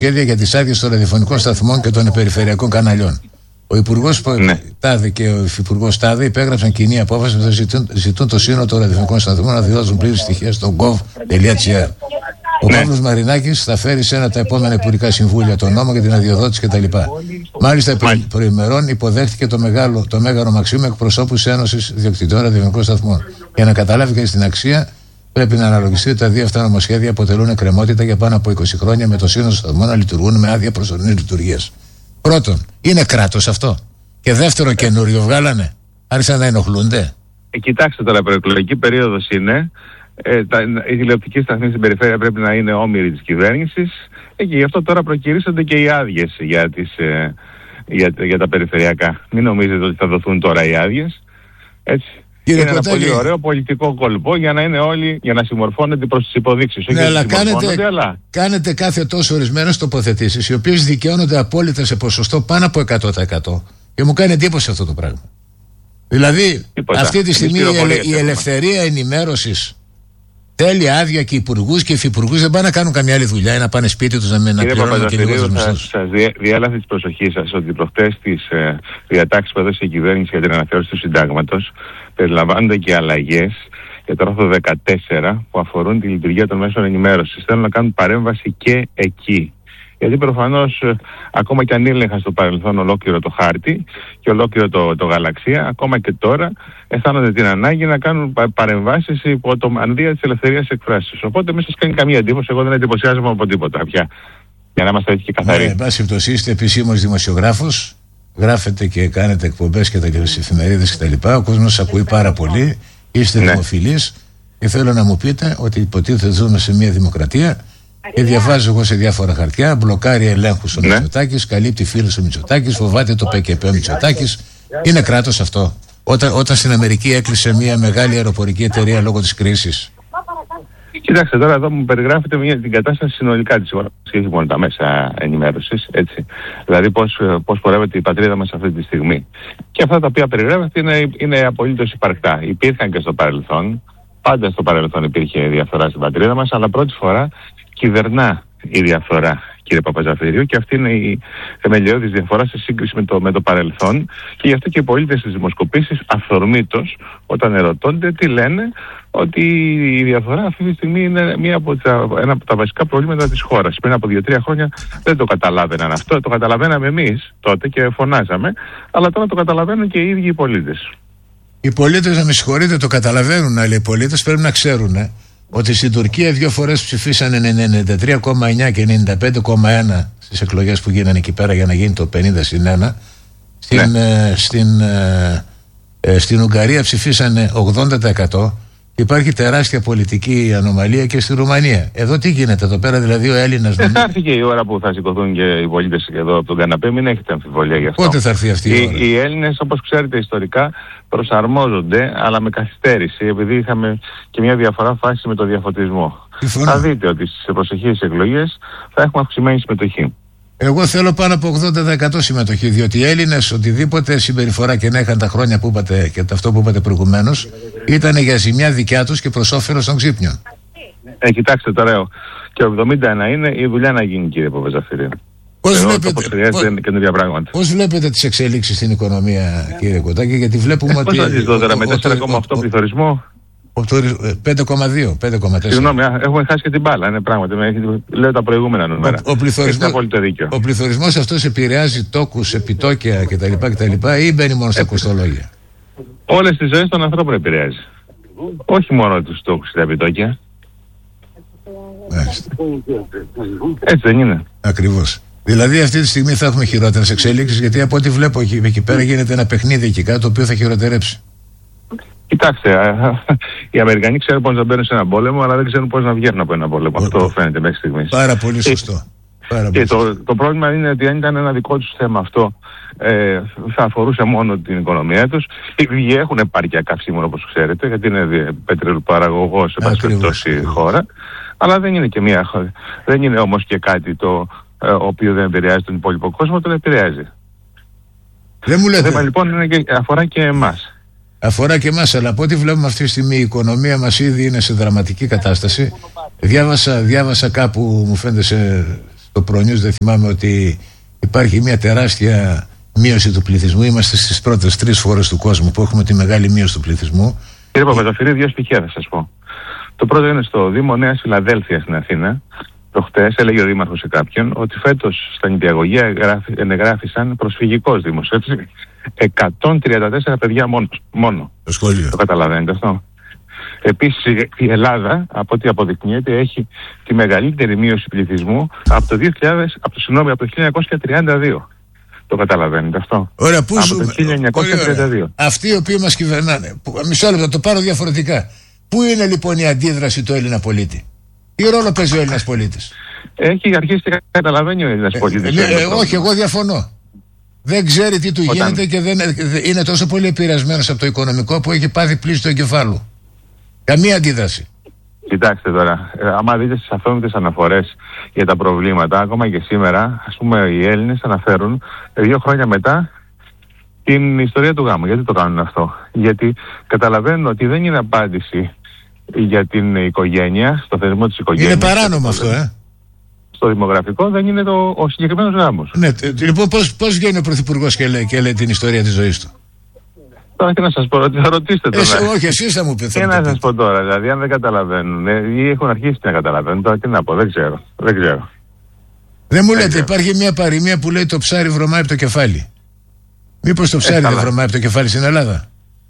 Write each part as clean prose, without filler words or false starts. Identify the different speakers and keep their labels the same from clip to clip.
Speaker 1: σχέδια για τις άδειες των ραδιοφωνικών σταθμών και των περιφερειακών καναλιών. Ο Υπουργός Τάδε και ο Υφυπουργός Τάδε υπέγραψαν κοινή απόφαση που ζητούν το σύνολο των ραδιοφωνικών σταθμών να δηλώσουν πλήρη στοιχεία στο gov.gr. Ο Παύλος Μαρινάκης θα φέρει σε ένα τα επόμενα υπουργικά συμβούλια τον νόμο για την αδειοδότηση κτλ. Μάλιστα, προημερών υποδέχτηκε το Μέγαρο Μαξίμου εκπροσώπους Ένωσης Διοκτητών Ραδιοφωνικών Σταθμών. Για να καταλάβει και στην αξία, πρέπει να αναλογιστεί ότι τα δύο αυτά νομοσχέδια αποτελούν εκκρεμότητα για πάνω από 20 χρόνια με το σύνολο σταθμών να λειτουργούν με άδεια προσωρινής λειτουργίας. Πρώτον, είναι κράτος αυτό. Και δεύτερο, καινούριο βγάλανε. Άρχισαν να ενοχλούνται.
Speaker 2: Κοιτάξτε τώρα, προεκλογική περίοδος είναι. Η τηλεοπτική σταθμή στην περιφέρεια πρέπει να είναι όμοιρη της κυβέρνησης και γι' αυτό τώρα προκυρήσονται και οι άδειες για τα περιφερειακά. Μην νομίζετε ότι θα δοθούν τώρα οι άδειες. Έτσι. Είναι ένα πολύ ωραίο πολιτικό κόλπο για να είναι όλοι, για να συμμορφώνονται προς τις υποδείξεις.
Speaker 1: Ναι, αλλά κάνετε κάθε τόσο ορισμένες τοποθετήσεις οι οποίες δικαιώνονται απόλυτα σε ποσοστό πάνω από 100%. Και μου κάνει εντύπωση αυτό το πράγμα. Δηλαδή, αυτή τη στιγμή η ελευθερία ενημέρωσης θέλει άδεια και υπουργούς και υφυπουργούς δεν πάνε να κάνουν καμιά άλλη δουλειά ή να πάνε σπίτι τους να πληρώνουν και λίγο τους μισθούς.
Speaker 2: Σας διέλαβε της προσοχής σας ότι προχτές τις διατάξεις που έδωσε η κυβέρνηση για την αναθεώρηση του συντάγματος περιλαμβάνονται και αλλαγές για το άρθρο 14 που αφορούν τη λειτουργία των μέσων ενημέρωσης. Θέλουν να κάνουν παρέμβαση και εκεί. Γιατί προφανώς ακόμα και αν ήλεγχαν στο παρελθόν ολόκληρο το χάρτη και ολόκληρο το γαλαξία, ακόμα και τώρα αισθάνονται την ανάγκη να κάνουν παρεμβάσεις υπό το μανδύα της ελευθερίας εκφράσεως. Οπότε μην σας κάνει καμία εντύπωση, εγώ δεν εντυπωσιάζομαι από τίποτα πια. Για να είμαστε έτσι και καθαροί.
Speaker 1: Εν πάση περιπτώσει, είστε επισήμως δημοσιογράφος, γράφετε και κάνετε εκπομπές και στις εφημερίδες κτλ. Ο κόσμος σας ακούει πάρα πολύ, είστε δημοφιλείς και θέλω να μου πείτε ότι υποτίθεται ζούμε σε μια δημοκρατία. Και διαβάζω εγώ σε διάφορα χαρτιά, μπλοκάρει ελέγχους ο Μητσοτάκης, καλύπτει φίλους ο Μητσοτάκης, φοβάται το ΠΚΠ ο Μητσοτάκης. Είναι κράτος αυτό? Όταν στην Αμερική έκλεισε μια μεγάλη αεροπορική εταιρεία λόγω της κρίσης.
Speaker 2: Κοιτάξτε, τώρα εδώ μου περιγράφεται την κατάσταση συνολικά της χώρας και όχι μόνο τα μέσα ενημέρωσης, έτσι. Δηλαδή πώς πορεύεται η πατρίδα μας αυτή τη στιγμή. Και αυτά τα οποία περιγράφεται είναι απολύτως υπαρκτά. Υπήρχαν και στο παρελθόν, πάντα στο παρελθόν υπήρχε διαφθορά στην πατρίδα μας, αλλά πρώτη φορά κυβερνά η διαφθορά, κύριε Παπαζαφύριου, και αυτή είναι η θεμελιώδης διαφορά σε σύγκριση με το παρελθόν. Και γι' αυτό και οι πολίτες στις δημοσκοπήσεις αυθορμήτως, όταν ερωτώνται, τι λένε? Ότι η διαφθορά αυτή τη στιγμή είναι ένα από τα βασικά προβλήματα της χώρας. Πριν από 2-3 χρόνια δεν το καταλάβαιναν αυτό. Το καταλαβαίναμε εμείς τότε και φωνάζαμε, αλλά τώρα το καταλαβαίνουν και οι ίδιοι οι πολίτες.
Speaker 1: Οι πολίτες, να με συγχωρείτε, το καταλαβαίνουν, αλλά οι πολίτες πρέπει να ξέρουν ότι στην Τουρκία 2 φορές ψηφίσανε 93,9 και 95,1 στις εκλογές που γίνανε εκεί πέρα για να γίνει το 50-1. Στην Ουγγαρία ψηφίσανε 80%. Υπάρχει τεράστια πολιτική ανομαλία και στη Ρουμανία. Εδώ τι γίνεται εδώ πέρα, δηλαδή ο Έλληνας...
Speaker 2: Δεν θα έρθει και η ώρα που θα σηκωθούν και οι πολίτες εδώ από τον καναπέ, μην έχετε αμφιβολία γι' αυτό.
Speaker 1: Πότε θα έρθει αυτή η ώρα?
Speaker 2: Οι Έλληνες, όπως ξέρετε ιστορικά, προσαρμόζονται, αλλά με καθυστέρηση, επειδή είχαμε και μια διαφορά φάση με το διαφωτισμό. Θα δείτε ότι στις προσεχείς εκλογές θα έχουμε αυξημένη συμμετοχή.
Speaker 1: Εγώ θέλω πάνω από 80% συμμετοχή, διότι οι Έλληνες, οτιδήποτε συμπεριφορά και να είχαν τα χρόνια που είπατε και αυτό που είπατε προηγουμένως, ήταν για ζημιά δικιά τους και προς όφελος των ξύπνιων.
Speaker 2: Κοιτάξτε τώρα, και ο 71 είναι η δουλειά να γίνει, κύριε Παπαζαφύριου.
Speaker 1: Πώς βλέπετε τις εξελίξεις στην οικονομία, κύριε Κωτάκη, γιατί βλέπουμε ότι...
Speaker 2: Πώς θα τις δω τώρα με 4,8 πληθωρισμό?
Speaker 1: 5,2-5,4.
Speaker 2: Συγγνώμη, έχουμε χάσει και την μπάλα. Είναι πράγματι. Λέω τα προηγούμενα νούμερα.
Speaker 1: Ο πληθωρισμός αυτός επηρεάζει τόκους, επιτόκια κτλ. Ή μπαίνει μόνο στα κοστολόγια?
Speaker 2: Όλες τις ζωές των ανθρώπων επηρεάζει. Όχι μόνο τους τόκους και τα επιτόκια. Έτσι δεν είναι?
Speaker 1: Ακριβώς. Δηλαδή αυτή τη στιγμή θα έχουμε χειρότερες εξέλιξεις, γιατί από ό,τι βλέπω εκεί πέρα γίνεται ένα παιχνίδι εκεί κάτω το οποίο θα χειροτερέψει.
Speaker 2: Κοιτάξτε, οι Αμερικανοί ξέρουν πώς να μπαίνουν σε έναν πόλεμο, αλλά δεν ξέρουν πώς να βγαίνουν από έναν πόλεμο. Αυτό φαίνεται μέχρι στιγμής.
Speaker 1: Πάρα πολύ σωστό.
Speaker 2: Και το πρόβλημα είναι ότι αν ήταν ένα δικό τους θέμα αυτό, θα αφορούσε μόνο την οικονομία τους. Οι έχουν επάρκεια καυσίμων, όπως ξέρετε, γιατί είναι πετρελαιοπαραγωγός σε πάση χώρα. Αλλά δεν είναι όμως και κάτι το οποίο δεν επηρεάζει τον υπόλοιπο κόσμο, τον επηρεάζει.
Speaker 1: Δεν μου λέτε.
Speaker 2: Το θέμα λοιπόν αφορά και εμάς.
Speaker 1: Αφορά και εμάς, αλλά από ό,τι βλέπουμε αυτή τη στιγμή η οικονομία μας ήδη είναι σε δραματική κατάσταση. Διάβασα κάπου, μου φαίνεται στο ProNews, δεν θυμάμαι, ότι υπάρχει μια τεράστια μείωση του πληθυσμού. Είμαστε στις πρώτες 3 χώρες του κόσμου που έχουμε τη μεγάλη μείωση του πληθυσμού.
Speaker 2: Κύριε Παπαζαφυρίου, 2 στοιχεία θα σας πω. Το πρώτο είναι στο Δήμο Νέας Φιλαδέλφειας στην Αθήνα. Προχτές έλεγε ο Δήμαρχος σε κάποιον ότι φέτος στα νηπιαγωγεία εγγράφησαν προσφυγικός Δήμος. Έτσι, 134 παιδιά μόνο.
Speaker 1: Το σχολείο.
Speaker 2: Το καταλαβαίνετε αυτό. Επίσης η Ελλάδα, από ό,τι αποδεικνύεται, έχει τη μεγαλύτερη μείωση πληθυσμού από το 1932. Το καταλαβαίνετε αυτό?
Speaker 1: Ωραία, πού
Speaker 2: από το 1932.
Speaker 1: Αυτοί οι οποίοι μας κυβερνάνε. Μισό λεπτό, το πάρω διαφορετικά. Πού είναι λοιπόν η αντίδραση του Έλληνα πολίτη? Τι ρόλο παίζει ο Έλληνας πολίτης?
Speaker 2: Έχει αρχίσει και καταλαβαίνει ο Έλληνας πολίτης.
Speaker 1: Όχι, εγώ διαφωνώ. Δεν ξέρει τι του γίνεται και είναι τόσο πολύ επηρεασμένος από το οικονομικό που έχει πάθει πλήση του εγκεφάλου. Καμία αντίδραση.
Speaker 2: Κοιτάξτε τώρα, άμα δείτε στις αυθόρμητες αναφορές για τα προβλήματα, ακόμα και σήμερα, ας πούμε, οι Έλληνες αναφέρουν 2 χρόνια μετά την ιστορία του γάμου. Γιατί το κάνουν αυτό? Γιατί καταλαβαίνουν ότι δεν είναι απάντηση για την οικογένεια, στο θεσμό της οικογένειας.
Speaker 1: Είναι παράνομο αυτό,
Speaker 2: Στο δημογραφικό δεν είναι ο συγκεκριμένος γάμος.
Speaker 1: Ναι, λοιπόν, πώς βγαίνει ο Πρωθυπουργός και λέει την ιστορία της ζωής του?
Speaker 2: Τώρα τι να σας πω, ρωτήστε τώρα.
Speaker 1: Όχι, εσείς θα μου πείτε.
Speaker 2: Τι να σας πω τώρα, δηλαδή, αν δεν καταλαβαίνουν ή έχουν αρχίσει να καταλαβαίνουν, τώρα τι να πω, δεν ξέρω.
Speaker 1: Δεν μου λέτε, υπάρχει μια παροιμία που λέει το ψάρι βρωμάει από το κεφάλι. Μήπως το ψάρι δεν βρωμάει από το κεφάλι στην Ελλάδα?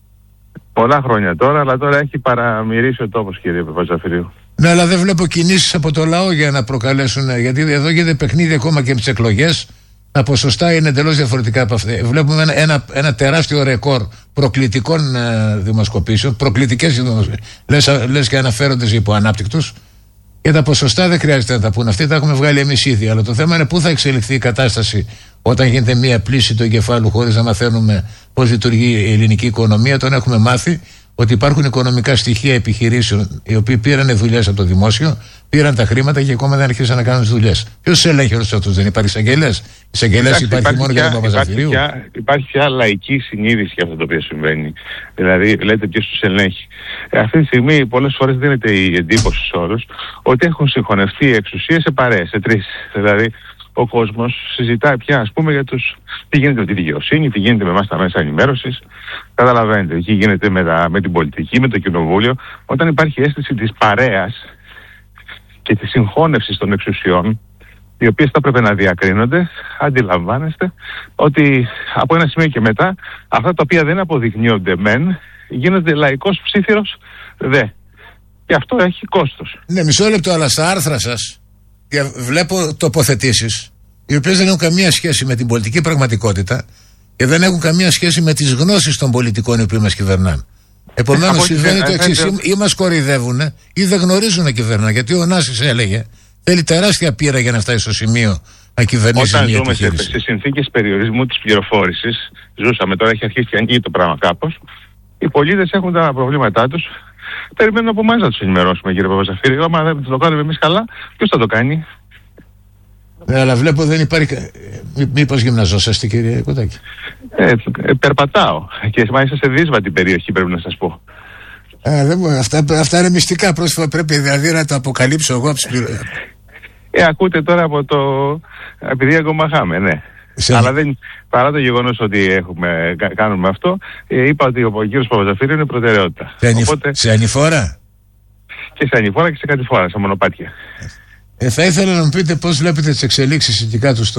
Speaker 2: Πολλά χρόνια τώρα, αλλά τώρα έχει παραμυρίσει ο τόπος, κύριε Παπαζαφυρίου.
Speaker 1: Ναι, αλλά δεν βλέπω κινήσεις από το λαό για να προκαλέσουν. Γιατί εδώ γίνεται παιχνίδι ακόμα και με τις εκλογές. Τα ποσοστά είναι εντελώς διαφορετικά από αυτά. Βλέπουμε ένα τεράστιο ρεκόρ προκλητικών δημοσκοπήσεων. Προκλητικές δημοσκοπήσεις. Λες και αναφέρονται σε υποανάπτυκτους. Και τα ποσοστά δεν χρειάζεται να τα πούνε. Αυτοί τα έχουμε βγάλει εμείς ήδη. Αλλά το θέμα είναι πού θα εξελιχθεί η κατάσταση όταν γίνεται μια πλήση του εγκεφάλου χωρίς να μαθαίνουμε πώς λειτουργεί η ελληνική οικονομία. Τον έχουμε μάθει ότι υπάρχουν οικονομικά στοιχεία επιχειρήσεων οι οποίοι πήραν δουλειές από το δημόσιο, πήραν τα χρήματα και ακόμα δεν αρχίσαν να κάνουν τις δουλειές. Ποιος ελέγχει όλους αυτούς? Δεν υπάρχει εισαγγελέας? Εισαγγελέας υπάρχει μόνο για τον Παπαζαφυρίου.
Speaker 2: Υπάρχει πια λαϊκή συνείδηση για αυτό το οποίο συμβαίνει. Δηλαδή, λέτε ποιος τους ελέγχει. Αυτή τη στιγμή πολλές φορές δίνεται η εντύπωση σε όλους ότι έχουν συγχωνευτεί οι εξουσίες σε παρέες, σε 3. Δηλαδή, ο κόσμος συζητάει πια, ας πούμε, για τι γίνεται με τη δικαιοσύνη, τι γίνεται με εμάς τα μέσα ενημέρωσης. Καταλαβαίνετε, τι γίνεται με την πολιτική, με το κοινοβούλιο. Όταν υπάρχει αίσθηση της παρέας και της συγχώνευσης των εξουσιών, οι οποίες θα πρέπει να διακρίνονται, αντιλαμβάνεστε ότι από ένα σημείο και μετά αυτά τα οποία δεν αποδεικνύονται μεν, γίνονται λαϊκός ψήφιρος δε. Και αυτό έχει κόστος.
Speaker 1: Ναι, μισό λεπτό, αλλά στα άρθρα σας βλέπω τοποθετήσεις οι οποίες δεν έχουν καμία σχέση με την πολιτική πραγματικότητα και δεν έχουν καμία σχέση με τις γνώσεις των πολιτικών οι οποίοι μας κυβερνάνε. Επομένως συμβαίνει το εξής: ή μας κοροϊδεύουν ή δεν γνωρίζουν να κυβερνάνε. Γιατί ο Νάσης έλεγε θέλει τεράστια πείρα για να φτάσει στο σημείο να κυβερνήσει μια επιχείρηση.
Speaker 2: Όταν ζούμε σε συνθήκες περιορισμού της πληροφόρησης, ζούσαμε, τώρα έχει αρχίσει και ανοίγει το πράγμα κάπως, οι πολίτες έχουν τα προβλήματά τους. Περιμένουν από εμάς να τους ενημερώσουμε, κύριε Παπαζαφύριο. Άμα δεν το κάνουμε εμείς καλά, ποιος θα το κάνει?
Speaker 1: Ναι, αλλά βλέπω δεν υπάρχει. Μήπως γυμναζόσαστε, κύριε Κοτάκη?
Speaker 2: Περπατάω. Και μάλιστα σε δύσβατη περιοχή, πρέπει να σας πω.
Speaker 1: Αυτά είναι μυστικά. Πρόσφατα πρέπει δηλαδή να το αποκαλύψω εγώ.
Speaker 2: Ακούτε τώρα από το. Επειδή ακόμα χάμε, ναι. Αλλά παρά το γεγονός ότι κάνουμε αυτό, είπα ότι ο κύριος Παπαζαφύριο είναι προτεραιότητα.
Speaker 1: Σε ανηφόρα?
Speaker 2: Και σε ανηφόρα και σε κατηφόρα, σε μονοπάτια.
Speaker 1: Θα ήθελα να μου πείτε πώς βλέπετε τις εξελίξεις ειδικά του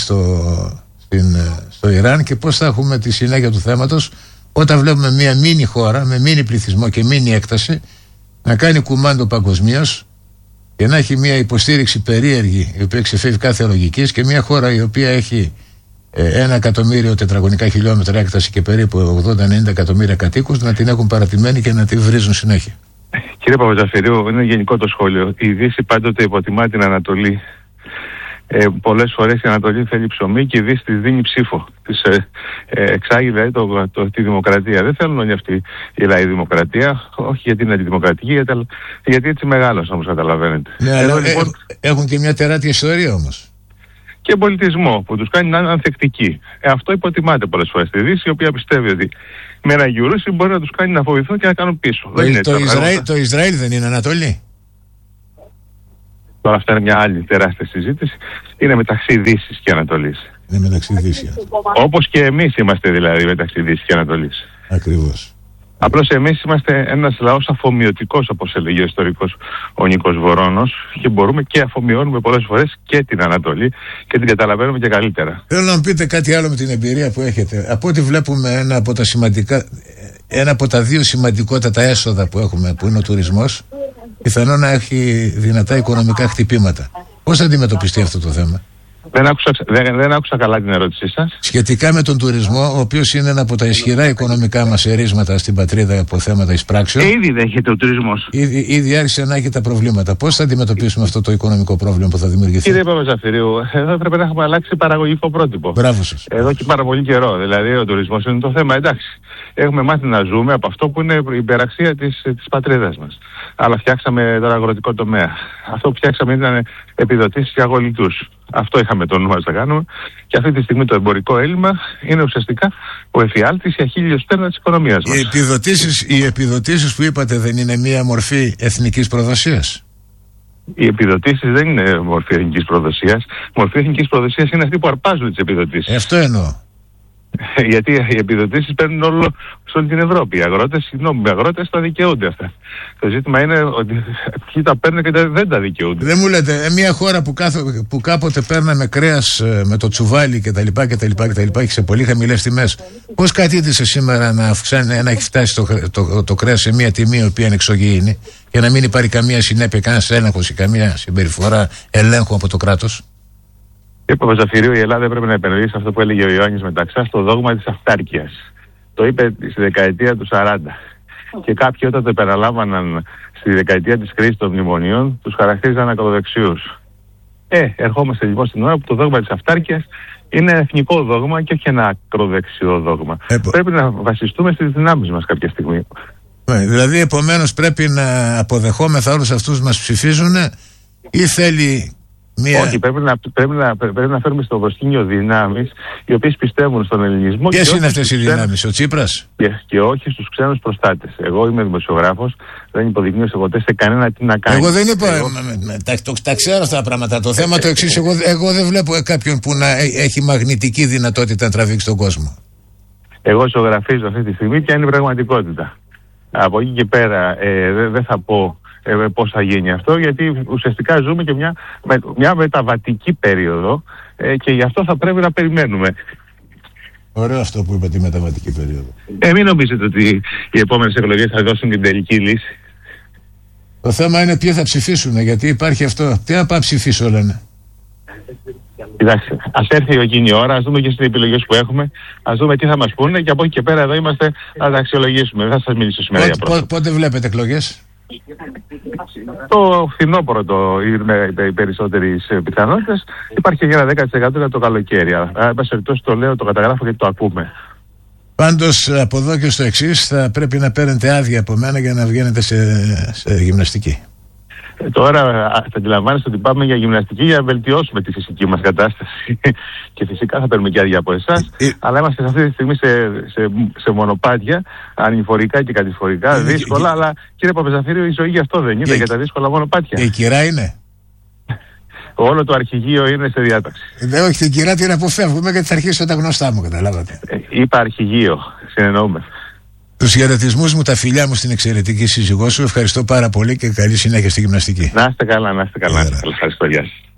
Speaker 1: στο Ιράν και πώς θα έχουμε τη συνέχεια του θέματος όταν βλέπουμε μια μίνι χώρα με μίνι πληθυσμό και μίνι έκταση να κάνει κουμάντο παγκοσμίως και να έχει μια υποστήριξη περίεργη η οποία ξεφεύγει κάθε λογικής, και μια χώρα η οποία έχει 1 εκατομμύριο τετραγωνικά χιλιόμετρα έκταση και περίπου 80-90 εκατομμύρια κατοίκους να την έχουν παρατημένη και να τη βρίζουν συνέχεια.
Speaker 2: Κύριε Παπαζαφυρίου, είναι γενικό το σχόλιο. Η Δύση πάντοτε υποτιμά την Ανατολή. Πολλές φορές η Ανατολή θέλει ψωμί και η Δύση της δίνει ψήφο. Της εξάγει δηλαδή τη δημοκρατία. Δεν θέλουν όλοι αυτοί η λαή δημοκρατία, όχι γιατί είναι αντιδημοκρατική, γιατί έτσι μεγάλωσαν, όπως καταλαβαίνετε.
Speaker 1: Ναι, αλλά λοιπόν, έχουν και μια τεράστια ιστορία όμως.
Speaker 2: Και πολιτισμό που τους κάνει να είναι ανθεκτικοί. Αυτό υποτιμάται πολλές φορές στη Δύση, η οποία πιστεύει ότι με ένα γιουρούσι μπορεί να τους κάνει να φοβηθούν και να κάνουν πίσω.
Speaker 1: Το Ισραήλ δεν είναι Ανατολή?
Speaker 2: τώρα αυτά είναι μια άλλη τεράστια συζήτηση, είναι μεταξύ Δύσης και Ανατολής.
Speaker 1: Είναι μεταξύ Δύσης.
Speaker 2: Όπως και εμείς είμαστε δηλαδή μεταξύ Δύσης και Ανατολής.
Speaker 1: Ακριβώς.
Speaker 2: Απλώς εμείς είμαστε ένας λαός αφομοιωτικός, όπως έλεγε ο ιστορικός ο Νίκος Βορώνος, και μπορούμε και αφομοιώνουμε πολλές φορές και την Ανατολή και την καταλαβαίνουμε και καλύτερα.
Speaker 1: Θέλω να μου πείτε κάτι άλλο με την εμπειρία που έχετε. Από ό,τι βλέπουμε, ένα από τα δύο σημαντικότατα έσοδα που έχουμε, που είναι ο τουρισμός, πιθανόν να έχει δυνατά οικονομικά χτυπήματα. Πώς θα αντιμετωπιστεί αυτό το θέμα?
Speaker 2: Δεν άκουσα καλά την ερώτησή σας.
Speaker 1: Σχετικά με τον τουρισμό, ο οποίος είναι ένα από τα ισχυρά οικονομικά μας ερίσματα στην πατρίδα από θέματα εισπράξεων.
Speaker 2: Ήδη δέχεται ο τουρισμός.
Speaker 1: Ήδη άρχισε να έχει τα προβλήματα. Πώς θα αντιμετωπίσουμε αυτό το οικονομικό πρόβλημα που θα δημιουργηθεί?
Speaker 2: Κύριε Παπαζαφυρίου, εδώ έπρεπε να έχουμε αλλάξει παραγωγικό πρότυπο.
Speaker 1: Μπράβο σας.
Speaker 2: Εδώ και πάρα πολύ καιρό. Δηλαδή, ο τουρισμός είναι το θέμα. Εντάξει, έχουμε μάθει να ζούμε από αυτό που είναι η υπεραξία της πατρίδας μας. Αλλά φτιάξαμε τον αγροτικό τομέα. Αυτό που φτιάξαμε ήταν επιδοτήσεις για αγωλητούς. Αυτό είχαμε το νου μας να κάνουμε. Και αυτή τη στιγμή το εμπορικό έλλειμμα είναι ουσιαστικά ο εφιάλτης, η αχίλιος πτέρνα της οικονομίας μας.
Speaker 1: Οι επιδοτήσεις που είπατε δεν είναι μία μορφή εθνικής προδοσίας?
Speaker 2: Οι επιδοτήσεις δεν είναι μορφή εθνικής προδοσίας. Μορφή εθνικής προδοσίας είναι αυτοί που αρπάζουν τις επιδοτήσεις.
Speaker 1: Αυτό εννοώ.
Speaker 2: Γιατί οι επιδοτήσεις παίρνουν σε όλη την Ευρώπη. Οι αγρότες τα δικαιούνται αυτά. Το ζήτημα είναι ότι ποιοι τα παίρνουν και δεν τα δικαιούνται.
Speaker 1: Δεν μου λέτε, μια χώρα που κάποτε παίρναμε κρέας με το τσουβάλι κτλ. Και σε πολύ χαμηλές τιμές, πώς κατήτησε σήμερα να έχει φτάσει το κρέας σε μια τιμή η οποία είναι εξωγήινη και να μην υπάρχει καμία συνέπεια, κανένας έλεγχος ή καμία συμπεριφορά ελέγχου από το κράτος?
Speaker 2: Κύριε Παπαζαφυρίου, η Ελλάδα έπρεπε να επενδύσει αυτό που έλεγε ο Ιωάννης Μεταξάς, στο δόγμα της αυτάρκειας. Το είπε στη δεκαετία του 40. Και κάποιοι όταν το επαναλάμβαναν στη δεκαετία της κρίσης των μνημονίων, τους χαρακτήριζαν ακροδεξιούς. Ερχόμαστε λοιπόν στην ώρα που το δόγμα της αυτάρκειας είναι εθνικό δόγμα και όχι ένα ακροδεξιό δόγμα. Πρέπει να βασιστούμε στις δυνάμεις μας κάποια στιγμή.
Speaker 1: Δηλαδή, επομένως, πρέπει να αποδεχόμεθα όλους αυτούς που μας ψηφίζουν, ή θέλει...
Speaker 2: Όχι, πρέπει να φέρουμε στο προσκήνιο δυνάμεις οι οποίες πιστεύουν στον ελληνισμό.
Speaker 1: Ποιες είναι αυτές οι δυνάμεις, ο Τσίπρας?
Speaker 2: Και όχι στους ξένους προστάτες. Εγώ είμαι δημοσιογράφος, δεν υποδεικνύωσα ποτέ σε κανένα τι να κάνει.
Speaker 1: Εγώ δεν είπα. Τα ξέρω αυτά τα πράγματα. Το θέμα το εξής. Εγώ δεν βλέπω κάποιον που να έχει μαγνητική δυνατότητα να τραβήξει τον κόσμο.
Speaker 2: Εγώ ζωγραφίζω αυτή τη στιγμή ποια είναι η πραγματικότητα. Από εκεί και πέρα δεν θα πω πώς θα γίνει αυτό, γιατί ουσιαστικά ζούμε και μια μεταβατική περίοδο και γι' αυτό θα πρέπει να περιμένουμε.
Speaker 1: Ωραίο αυτό που είπατε, τη μεταβατική περίοδο.
Speaker 2: Μην νομίζετε ότι οι επόμενες εκλογές θα δώσουν την τελική λύση.
Speaker 1: Το θέμα είναι ποιοι θα ψηφίσουν, γιατί υπάρχει αυτό. Τι να πάω ψηφίσω, λένε.
Speaker 2: Κοιτάξτε, ας έρθει εκείνη η ώρα, ας δούμε και στις επιλογές που έχουμε, ας δούμε τι θα μας πούνε και από εκεί και πέρα εδώ είμαστε να τα αξιολογήσουμε. Δεν θα σας μιλήσω σήμερα για πρόσωπο.
Speaker 1: Πότε βλέπετε εκλογές?
Speaker 2: Το φθινόπωρο είναι οι περισσότερες πιθανότητες. Υπάρχει και ένα 10% για το καλοκαίρι. Αν περιπτώσει το λέω, το καταγράφω και το ακούμε.
Speaker 1: Πάντως από εδώ και στο εξής θα πρέπει να παίρνετε άδεια από μένα για να βγαίνετε σε γυμναστική.
Speaker 2: Τώρα θα αντιλαμβάνεστε ότι πάμε για γυμναστική για να βελτιώσουμε τη φυσική μας κατάσταση. Και φυσικά θα παίρνουμε και άδεια από εσάς. Αλλά είμαστε αυτή τη στιγμή σε μονοπάτια, ανηφορικά και κατηφορικά, δύσκολα. Αλλά κύριε Παπαζαφύριο, η ζωή γι' αυτό δεν είναι, για τα δύσκολα μονοπάτια.
Speaker 1: Και η κυρά είναι.
Speaker 2: Όλο το αρχηγείο είναι σε διάταξη.
Speaker 1: Όχι, την κυρά την αποφεύγουμε γιατί θα αρχίσω τα γνωστά μου, καταλάβατε.
Speaker 2: Είπα αρχηγείο, συνεννοούμε.
Speaker 1: Τους χαιρετισμούς μου, τα φιλιά μου στην εξαιρετική σύζυγό σου. Ευχαριστώ πάρα πολύ και καλή συνέχεια στη γυμναστική.
Speaker 2: Να είστε καλά, να είστε καλά. Ευχαριστώ, γεια σας.